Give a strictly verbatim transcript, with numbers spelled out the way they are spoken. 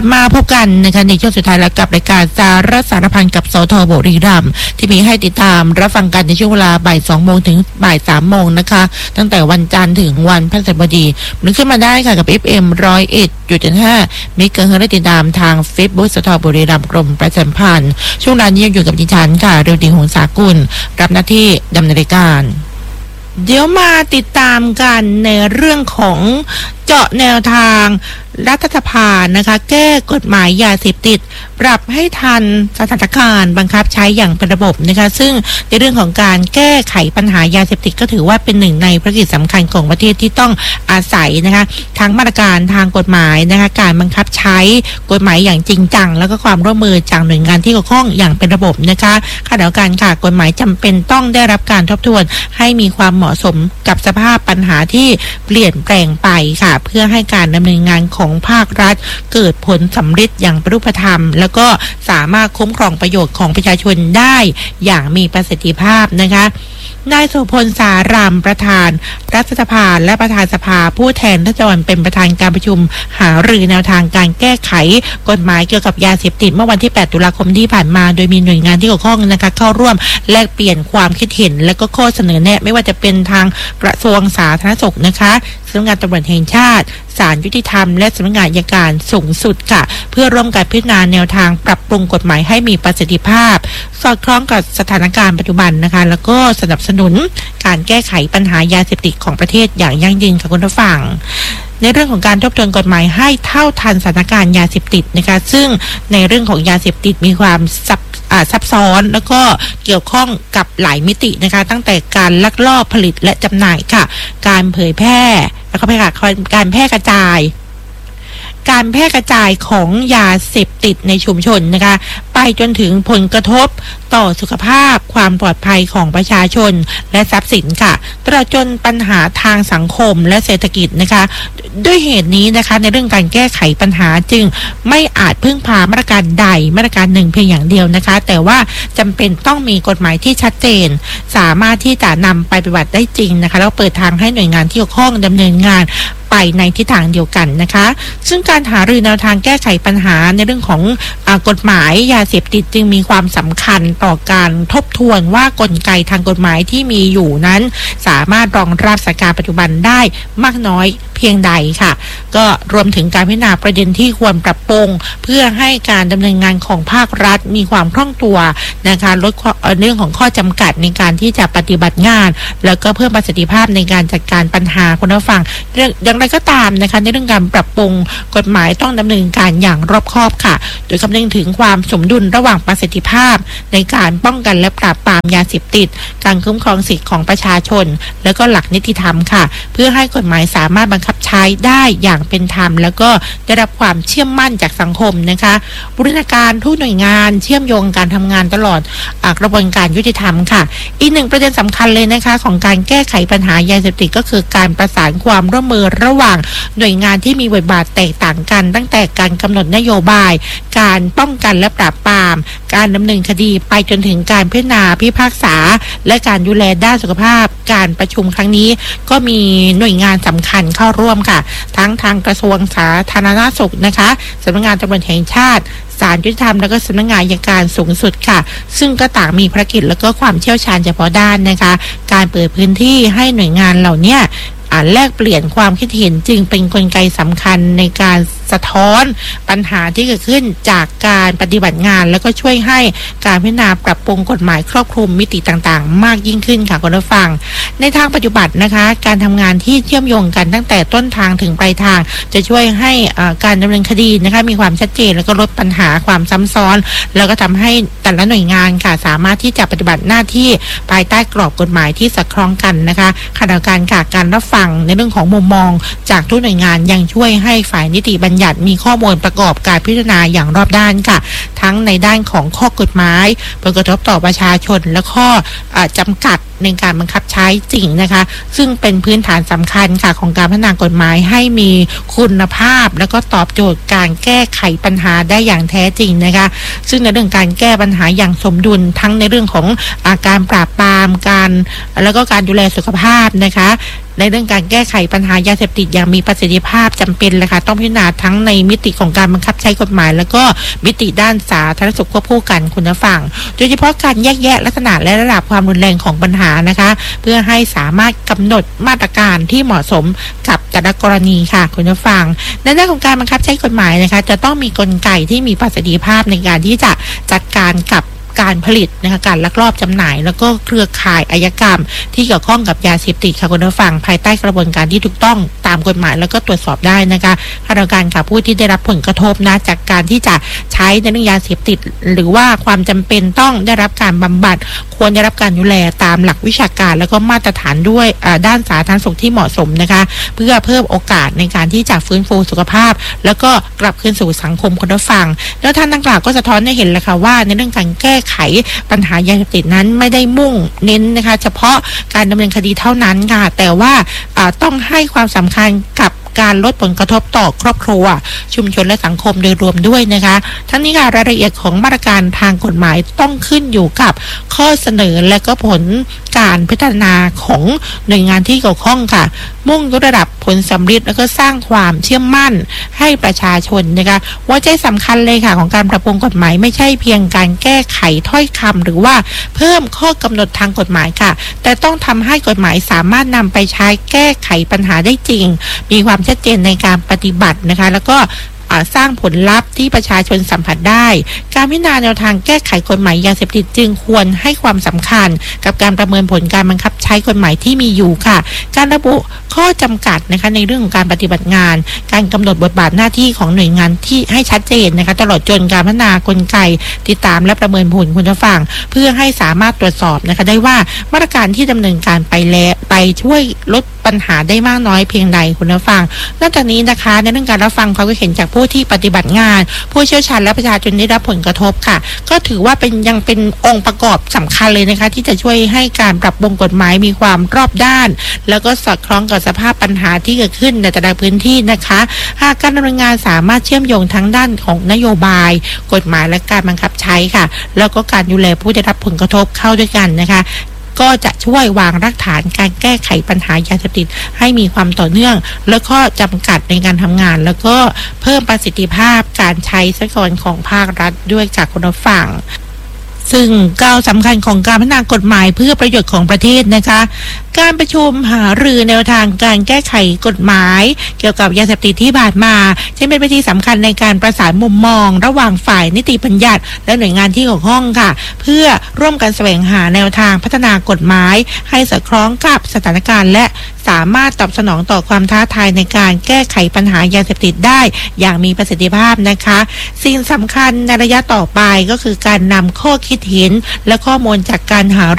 บมาพบกันนะคะในช่วงสุดท้ายแล้วกับรายการสารสารพันกับสทบุรีรัมย์ที่มีให้ติดตามรับฟังกันในช่วงเวลาบ่ายสองโมงถึงบ่ายสามโมงนะคะตั้งแต่วันจันทร์ถึงวันพฤหัสบดีหรือขึ้นมาได้ค่ะกับ เอฟ เอ็ม หนึ่งร้อยเอ็ดจุดห้า เมกะเฮิรตซ์ได้ติดตามทาง Facebook สทบุรีรัมย์กรมประชาสัมพันธ์ช่วงนั้นยังอยู่กับดิฉันค่ะเรียวดีหงสากุลรับหน้าที่ดำเนินรายการเดี๋ยวมาติดตามกันในเรื่องของเจาะแนวทางรัฐสภานะคะแก้กฎหมายยาเสพติดปรับให้ทันสถานการณ์บังคับใช้อย่างเป็นระบบนะคะซึ่งในเรื่องของการแก้ไขปัญหายาเสพติดก็ถือว่าเป็นหนึ่งในภารกิจสำคัญของประเทศที่ต้องอาศัยนะคะทั้งมาตรการทางกฎหมายนะคะการบังคับใช้กฎหมายอย่างจริงจังแล้วก็ความร่วมมือจากหน่วยงานที่เกี่ยวข้องอย่างเป็นระบบนะคะขณะเดียวกันค่ะกฎหมายจำเป็นต้องได้รับการทบทวนให้มีความเหมาะสมกับสภาพปัญหาที่เปลี่ยนแปลงไปค่ะเพื่อให้การดำเนินงานของภาครัฐเกิดผลสำเร็จอย่างเป็นรูปธรรมแล้วก็สามารถคุ้มครองประโยชน์ของประชาชนได้อย่างมีประสิทธิภาพนะคะนายโสพลสารามประธานรัฐสภาและประธานสภาผู้แทนราษฎรเป็นประธานการประชุมหารือแนวทางการแก้ไขกฎหมายเกี่ยวกับยาเสพติดเมื่อวันที่แปดตุลาคมที่ผ่านมาโดยมีหน่วยงานที่เกี่ยวข้องนะคะเข้าร่วมแลกเปลี่ยนความคิดเห็นและก็ข้อเสนอแนะไม่ว่าจะเป็นทางกระทรวงสาธารณสุขนะคะสำนักงานตำรวจแห่งชาติศาลยุติธรรมและสำนักงานอัยการสูงสุดค่ะเพื่อร่วมกันพิจารณาแนวทางปรับปรุงกฎหมายให้มีประสิทธิภาพสอดคล้องกับสถานการณ์ปัจจุบันนะคะแล้วก็สนับสนุนการแก้ไขปัญหายาเสพติดของประเทศอย่างยั่งยืนค่ะคุณผู้ฟังในเรื่องของการทบทวนกฎหมายให้เท่าทันสถานการณ์ยาเสพติดนะคะซึ่งในเรื่องของยาเสพติดมีความซับซับซ้อนแล้วก็เกี่ยวข้องกับหลายมิตินะคะตั้งแต่การลักลอบผลิตและจำหน่ายค่ะการเผยแพร่แล้วก็การแพร่กระจายการแพร่กระจายของยาเสพติดในชุมชนนะคะไปจนถึงผลกระทบต่อสุขภาพความปลอดภัยของประชาชนและทรัพย์สินค่ะตลอดจนปัญหาทางสังคมและเศรษฐกิจนะคะด้วยเหตุนี้นะคะในเรื่องการแก้ไขปัญหาจึงไม่อาจพึ่งพามาตรการใดมาตรการหนึ่งเพียงอย่างเดียวนะคะแต่ว่าจำเป็นต้องมีกฎหมายที่ชัดเจนสามารถที่จะนำไปปฏิบัติได้จริงนะคะแล้วเปิดทางให้หน่วยงานที่เกี่ยวข้องดำเนินงานไปในทิศทางเดียวกันนะคะซึ่งการหารือแนวทางแก้ไขปัญหาในเรื่องของอ่ากฎหมายยาเสพติดจึงมีความสำคัญต่อการทบทวนว่ากลไกทางกฎหมายที่มีอยู่นั้นสามารถรองรับสถานการณ์ปัจจุบันได้มากน้อยเพียงใดค่ะก็รวมถึงการพิจารณาประเด็นที่ควรปรับปรุงเพื่อให้การดำเนินงานของภาครัฐมีความคล่องตัวนะคะลดเรื่องของข้อจำกัดในการที่จะปฏิบัติงานแล้วก็เพิ่มประสิทธิภาพในการจัดการปัญหาคุณผู้ฟังอย่างไรก็ตามนะคะในเรื่องการปรับปรุงกฎหมายต้องดำเนินการอย่างรอบคอบค่ะโดยคำนึงถึงความสมดุลระหว่างประสิทธิภาพในการป้องกันและปราบปรามยาเสพติดการคุ้มครองสิทธิของประชาชนและก็หลักนิติธรรมค่ะเพื่อให้กฎหมายสามารถบังคับใช้ได้อย่างเป็นธรรมแล้วก็ได้รับความเชื่อมั่นจากสังคมนะคะบูรณาการทุกหน่วยงานเชื่อมโยงการทำงานตลอดกระบวนการยุติธรรมค่ะอีกหนึ่งประเด็นสำคัญเลยนะคะของการแก้ไขปัญหายาเสพติดก็คือการประสานความร่วมมือระหว่างหน่วยงานที่มีบทบาทแตกต่างกันตั้งแต่การกำหนดนโยบายการป้องกันและปราบปรามการดำเนินคดีไปจนถึงการพิจารณาพิพากษาและการดูแลด้านสุขภาพการประชุมครั้งนี้ก็มีหน่วยงานสำคัญเข้าร่วมค่ะทั้งทางกระทรวงสาธารณสุขนะคะสำนักงานตำรวจแห่งชาติศาลยุติธรรมแล้วก็สำนักงานอัยการสูงสุดค่ะซึ่งก็ต่างมีภารกิจแล้วก็ความเชี่ยวชาญเฉพาะด้านนะคะการเปิดพื้นที่ให้หน่วยงานเหล่านี้แลกเปลี่ยนความคิดเห็นจึงเป็นกลไกสำคัญในการสะท้อนปัญหาที่เกิดขึ้นจากการปฏิบัติงานแล้วก็ช่วยให้การพิจารณาปรับปรุงกฎหมายครอบคลุมมิติต่างๆมากยิ่งขึ้นค่ะคุณผู้ฟังในทางปัจจุบันนะคะการทำงานที่เชื่อมโยงกันตั้งแต่ต้นทางถึงปลายทางจะช่วยให้การดำเนินคดีนะคะมีความชัดเจนแล้วก็ลดปัญหาความซ้ำซ้อนแล้วก็ทำให้แต่ละหน่วยงานค่ะสามารถที่จะปฏิบัติหน้าที่ภายใต้กรอบกฎหมายที่สอดคล้องกันนะคะขณะเดียวกันค่ะการรับฟังในเรื่องของมุมมองจากทุกหน่วยงานยังช่วยให้ฝ่ายนิติบัญญัติมีข้อมูลประกอบการพิจารณาอย่างรอบด้านค่ะทั้งในด้านของข้อกฎหมายผลกระทบต่อประชาชนและข้อจำกัดในการบังคับใช้จริงนะคะซึ่งเป็นพื้นฐานสำคัญค่ะของการพัฒนากฎหมายให้มีคุณภาพแล้วก็ตอบโจทย์การแก้ไขปัญหาได้อย่างแท้จริงนะคะซึ่งในเรื่องการแก้ปัญหาอย่างสมดุลทั้งในเรื่องของอาการปราบปรามการแล้วก็การดูแลสุขภาพนะคะในเรื่องการแก้ไขปัญหายาเสพติดอย่างมีประสิทธิภาพจำเป็นเลยค่ะต้องพิจารณาทั้งในมิติของการบังคับใช้กฎหมายแล้วก็มิติด้านสาธารณสุขควบคู่กันคุณผู้ฟังโดยเฉพาะการแยกแยะลักษณะและระดับความรุนแรงของปัญหานะคะเพื่อให้สามารถกำหนดมาตรการที่เหมาะสมกับแต่ละกรณีค่ะคุณผู้ฟังในเรื่องของการบังคับใช้กฎหมายนะคะจะต้องมีกลไกที่มีประสิทธิภาพในการที่จะจัดการกับการผลิตนะคะการลักลอบจำหน่ายแล้วก็เครือข่ายอาชญากรรมที่เกี่ยวข้องกับยาเสพติดค่ะคุณผู้ฟังภายใต้กระบวนการที่ถูกต้องตามกฎหมายแล้วก็ตรวจสอบได้นะคะขณะเดียวกันค่ะผู้ที่ได้รับผลกระทบนะจากการที่จะใช้ในเรื่องยาเสพติดหรือว่าความจำเป็นต้องได้รับการบำบัดควรได้รับการดูแลตามหลักวิชาการแล้วก็มาตรฐานด้วยด้านสาธารณสุขที่เหมาะสมนะคะเพื่อเพิ่มโอกาสในการที่จะฟื้นฟูสุขภาพแล้วก็กลับคืนสู่สังคมคุณผู้ฟังแล้วท่านดังกล่าวก็สะท้อนให้เห็นเลยค่ะว่าในเรื่องการแก้ไขปัญหายาเสพติดนั้นไม่ได้มุ่งเน้นนะคะเฉพาะการดำเนินคดีเท่านั้นค่ะแต่ว่าต้องให้ความสำคัญกับการลดผลกระทบต่อครอบครัวชุมชนและสังคมโดยรวมด้วยนะคะทั้งนี้ค่ะรายละเอียดของมาตรการทางกฎหมายต้องขึ้นอยู่กับข้อเสนอและก็ผลการพิจารณาของหน่วยงานที่เกี่ยวข้องค่ะมุ่งยกระดับผลสำเร็จแล้วก็สร้างความเชื่อมั่นให้ประชาชนนะคะว่าใจสำคัญเลยค่ะของการปรับปรุงกฎหมายไม่ใช่เพียงการแก้ไขถ้อยคำหรือว่าเพิ่มข้อกำหนดทางกฎหมายค่ะแต่ต้องทำให้กฎหมายสามารถนำไปใช้แก้ไขปัญหาได้จริงมีความชัดเจนในการปฏิบัตินะคะแล้วก็สร้างผลลัพธ์ที่ประชาชนสัมผัสได้การพิจารณาแนวทางแก้ไขกฎหมายยาเสพติดจึงควรให้ความสำคัญกับการประเมินผลการบังคับใช้กฎหมายที่มีอยู่ค่ะการระบุข้อจำกัดนะคะในเรื่องของการปฏิบัติงานการกำหนดบทบาทหน้าที่ของหน่วยงานที่ให้ชัดเจนนะคะตลอดจนการพัฒนากลไกติดตามและประเมินผลคุณผู้ฟังเพื่อให้สามารถตรวจสอบนะคะได้ว่ามาตรการที่ดำเนินการไปแล้วไปช่วยลดปัญหาได้มากน้อยเพียงใดคุณผู้ฟังนอกจากนี้นะคะในเรื่องการรับฟังความคิดเห็นจากผู้ที่ปฏิบัติงานผู้เชี่ยวชาญและประชาชนได้รับผลกระทบค่ะก็ถือว่าเป็นยังเป็นองค์ประกอบสำคัญเลยนะคะที่จะช่วยให้การปรับปรุงกฎหมายมีความรอบด้านแล้วก็สอดคล้องกับสภาพปัญหาที่เกิดขึ้นในแต่ละพื้นที่นะคะหากการดำเนินงานสามารถเชื่อมโยงทั้งด้านของนโยบายกฎหมายและการบังคับใช้ค่ะแล้วก็การดูแลผู้ได้รับผลกระทบเข้าด้วยกันนะคะก็จะช่วยวางรากฐานการแก้ไขปัญหายาเสพติดให้มีความต่อเนื่องแล้วก็จำกัดในการทำงานแล้วก็เพิ่มประสิทธิภาพการใช้ทรัพยากรของภาครัฐด้วยจากคุณผู้ฟังซึ่งก้าวสำคัญของการพัฒนากฎหมายเพื่อประโยชน์ของประเทศนะคะการประชุมหารือแนวทางการแก้ไขกฎหมายเกี่ยวกับยาเสพติดที่ผ่านมาจึงเป็นวิธีสำคัญในการประสานมุมมองระหว่างฝ่ายนิติบัญญัติและหน่วยงานที่เกี่ยวข้องค่ะเพื่อร่วมกันแสวงหาแนวทางพัฒนากฎหมายให้สอดคล้องกับสถานการณ์และสามารถตอบสนองต่อความท้าทายในการแก้ไขปัญหายาเสพติดได้อย่างมีประสิทธิภาพนะคะสิ่งสำคัญในระยะต่อไปก็คือการนำข้อคิดเห็นและข้อมูลจากการหา